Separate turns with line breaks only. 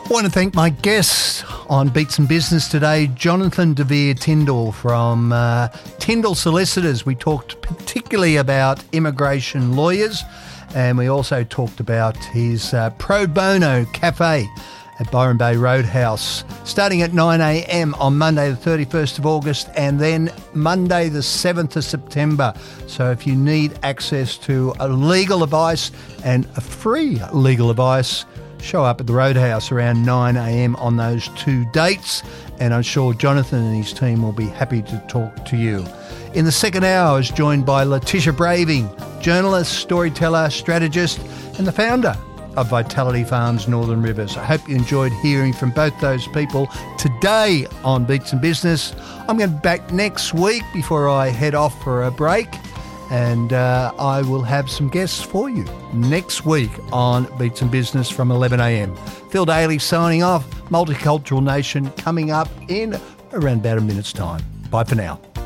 I want to thank my guests on Beats and Business today, Jonathan De Vere Tyndall from Tyndall Solicitors. We talked particularly about immigration lawyers, and we also talked about his Pro Bono Cafe at Byron Bay Roadhouse, starting at 9 a.m. on Monday the 31st of August and then Monday the 7th of September. So if you need access to legal advice and a free legal advice, show up at the Roadhouse around 9 a.m. on those two dates, and I'm sure Jonathan and his team will be happy to talk to you. In the second hour, I was joined by Letitia Braving, journalist, storyteller, strategist, and the founder of Vitality Farms Northern Rivers. I hope you enjoyed hearing from both those people today on Beats and Business. I'm going to be back next week before I head off for a break, and I will have some guests for you next week on Beats and Business from 11 a.m. Phil Daly signing off. Multicultural Nation coming up in around about a minute's time. Bye for now.